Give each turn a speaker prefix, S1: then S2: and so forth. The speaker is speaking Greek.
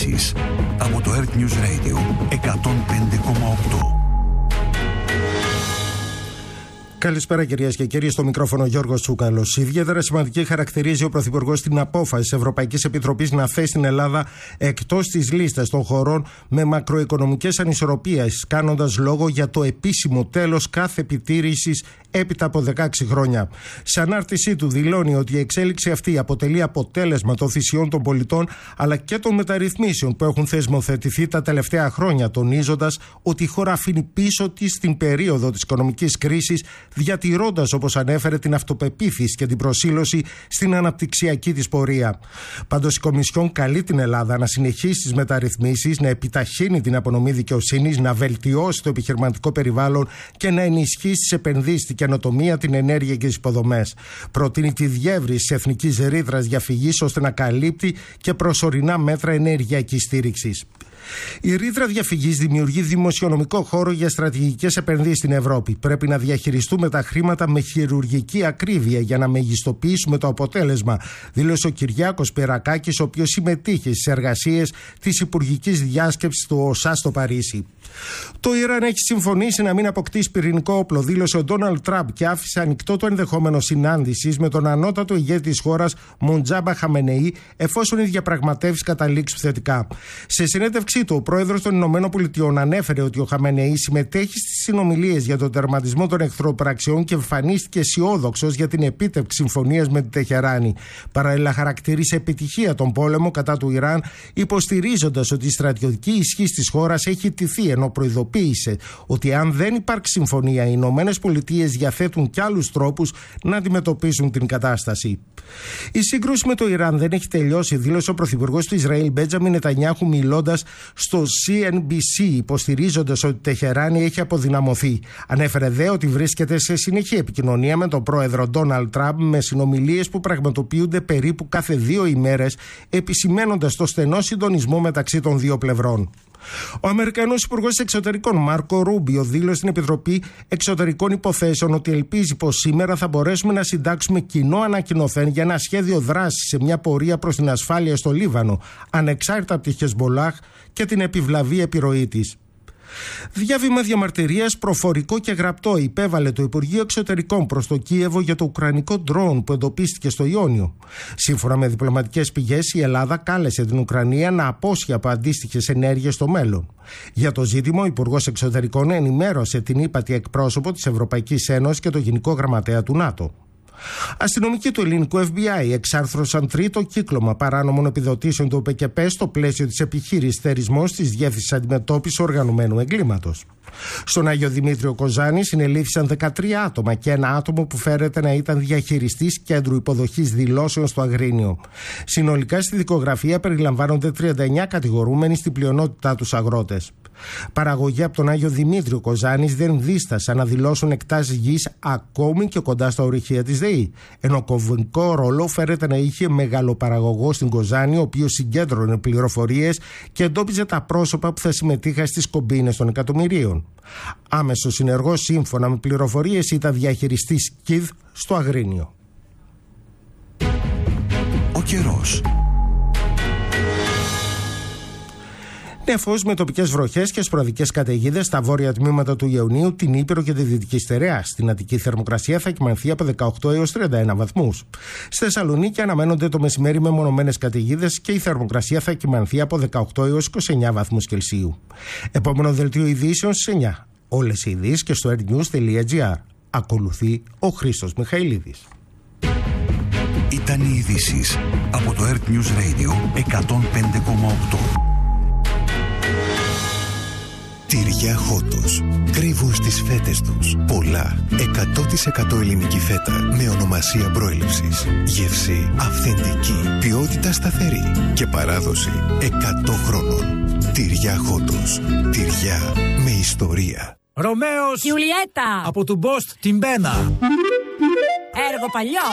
S1: ειδήσεις από το Earth News Radio 105,8.
S2: Καλησπέρα κυρίες και κύριοι, στο μικρόφωνο Γιώργος Τσούκαλος. Ιδιαίτερα σημαντική χαρακτηρίζει ο Πρωθυπουργός την απόφαση της Ευρωπαϊκής Επιτροπής να θέσει την Ελλάδα εκτός της λίστας των χωρών με μακροοικονομικές ανισορροπίες, κάνοντας λόγο για το επίσημο τέλος κάθε επιτήρησης έπειτα από 16 χρόνια. Σε ανάρτησή του δηλώνει ότι η εξέλιξη αυτή αποτελεί αποτέλεσμα των θυσιών των πολιτών αλλά και των μεταρρυθμίσεων που έχουν θεσμοθετηθεί τα τελευταία χρόνια, τονίζοντας ότι η χώρα αφήνει πίσω της την περίοδο της οικονομικής κρίσης, διατηρώντας, όπως ανέφερε, την αυτοπεποίθηση και την προσήλωση στην αναπτυξιακή της πορεία. Πάντως η Κομισιόν καλεί την Ελλάδα να συνεχίσει τις μεταρρυθμίσεις, να επιταχύνει την απονομή δικαιοσύνης, να βελτιώσει το επιχειρηματικό περιβάλλον και να ενισχύσει τις επενδύσεις, την καινοτομία, την ενέργεια και τις υποδομές. Προτείνει τη διεύρυνση της εθνικής ρήτρας διαφυγής ώστε να καλύπτει και προσωρινά μέτρα ενεργειακής στήριξης. Η ρήτρα διαφυγής δημιουργεί δημοσιονομικό χώρο για στρατηγικές επενδύσεις στην Ευρώπη. Πρέπει να διαχειριστούμε τα χρήματα με χειρουργική ακρίβεια για να μεγιστοποιήσουμε το αποτέλεσμα, δήλωσε ο Κυριάκος Περακάκης, ο οποίος συμμετείχε στις εργασίες της υπουργικής διάσκεψης του ΟΣΑ στο Παρίσι. Το Ιράν έχει συμφωνήσει να μην αποκτήσει πυρηνικό όπλο, δήλωσε ο Ντόναλντ Τραμπ και άφησε ανοιχτό το ενδεχόμενο συνάντησης με τον ανώτατο ηγέτη της χώρας, Μοντζάμπα Χαμενεή, εφόσον οι διαπραγματεύσεις καταλήξουν θετικά. Σε συνέντευξή του, ο πρόεδρος των ΗΠΑ ανέφερε ότι ο Χαμενεή συμμετέχει στις συνομιλίες για τον τερματισμό των εχθροπραξιών και εμφανίστηκε αισιόδοξος για την επίτευξη συμφωνίας με την Τεχεράνη. Παράλληλα, χαρακτήρισε επιτυχία τον πόλεμο κατά του Ιράν, υποστηρίζοντας ότι η στρατιωτική ισχύ της χώρας έχει τηθεί, ενώ προειδοποίησε ότι αν δεν υπάρξει συμφωνία, οι ΗΠΑ διαθέτουν κι άλλους τρόπους να αντιμετωπίσουν την κατάσταση. Η σύγκρουση με το Ιράν δεν έχει τελειώσει, δήλωσε ο πρωθυπουργός του Ισραήλ Μπέντζαμιν Νετανιάχου μιλώντας στο CNBC, υποστηρίζοντας ότι η Τεχεράνη έχει αποδυναμωθεί. Ανέφερε δε ότι βρίσκεται σε συνεχή επικοινωνία με τον πρόεδρο Ντόναλντ Τραμπ, με συνομιλίες που πραγματοποιούνται περίπου κάθε 2 ημέρες, επισημαίνοντας το στενό συντονισμό μεταξύ των δύο πλευρών. Ο Αμερικανός Υπουργός Εξωτερικών Μάρκο Ρούμπιο δήλωσε στην Επιτροπή Εξωτερικών Υποθέσεων ότι ελπίζει πως σήμερα θα μπορέσουμε να συντάξουμε κοινό ανακοινωθέν για ένα σχέδιο δράσης σε μια πορεία προς την ασφάλεια στο Λίβανο, ανεξάρτητα από τη Χεσμολάχ και την επιβλαβή επιρροή της. Διάβημα διαμαρτυρίας προφορικό και γραπτό υπέβαλε το Υπουργείο Εξωτερικών προς το Κίεβο για το ουκρανικό ντρόουν που εντοπίστηκε στο Ιόνιο. Σύμφωνα με διπλωματικές πηγές, η Ελλάδα κάλεσε την Ουκρανία να απόσχει από αντίστοιχες ενέργειες στο μέλλον. Για το ζήτημα, ο Υπουργός Εξωτερικών ενημέρωσε την ύπατη εκπρόσωπο της Ευρωπαϊκής Ένωσης και το Γενικό Γραμματέα του ΝΑΤΟ. Αστυνομικοί του ελληνικού FBI εξάρθρωσαν τρίτο κύκλωμα παράνομων επιδοτήσεων του ΟΠΕΚΕΠΕ στο πλαίσιο της επιχείρησης θερισμός της Διεύθυνσης Αντιμετώπισης Οργανωμένου Εγκλήματος. Στον Άγιο Δημήτριο Κοζάνη συνελήφθησαν 13 άτομα και ένα άτομο που φέρεται να ήταν διαχειριστής κέντρου υποδοχής δηλώσεων στο Αγρίνιο. Συνολικά στη δικογραφία περιλαμβάνονται 39 κατηγορούμενοι, στην πλειονότητά τους αγρότες. Παραγωγοί από τον Άγιο Δημήτριο Κοζάνης δεν δίστασαν να δηλώσουν εκτάσεις γης ακόμη και κοντά στα ορυχεία της ΔΕΗ. Ενώ κομβικό ρόλο φέρεται να είχε μεγαλοπαραγωγό στην Κοζάνη, ο οποίος συγκέντρωνε πληροφορίες και εντόπιζε τα πρόσωπα που θα συμμετείχαν στις κομπίνες των εκατομμυρίων. Άμεσος συνεργός, σύμφωνα με πληροφορίες, ήταν διαχειριστής ΚΙΔ στο Αγρίνιο.
S1: Ο καιρός.
S2: Νεφός με τοπικές βροχές και σποραδικές καταιγίδες στα βόρεια τμήματα του Ιωνίου, την Ήπειρο και τη Δυτική Στερεά. Στην Αττική θερμοκρασία θα κυμανθεί από 18 έως 31 βαθμούς. Στη Θεσσαλονίκη αναμένονται το μεσημέρι μεμονωμένες καταιγίδες και η θερμοκρασία θα κυμανθεί από 18 έως 29 βαθμούς Κελσίου. Επόμενο δελτίο ειδήσεων στις 9. Όλες οι ειδήσεις και στο airnews.gr. Ακολουθεί ο Χρήστος Μιχαηλίδης.
S1: Ήταν οι ειδήσεις από το Earth News Radio 105,8.
S3: Τυριά Χότος. Κρύβουν στις φέτες τους πολλά 100% ελληνική φέτα με ονομασία προέλευσης. Γεύση αυθεντική, ποιότητα σταθερή και παράδοση 100 χρόνων. Τυριά Χότος. Τυριά με ιστορία.
S4: Ρωμαίος
S5: Γιουλιέτα
S4: από του Μπόστ την Πένα.
S5: Έργο παλιό.